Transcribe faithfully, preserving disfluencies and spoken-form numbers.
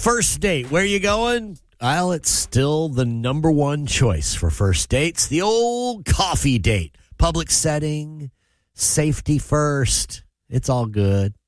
First date, where you going? Well, it's still the number one choice for first dates. The old coffee date. Public setting, safety first. It's all good.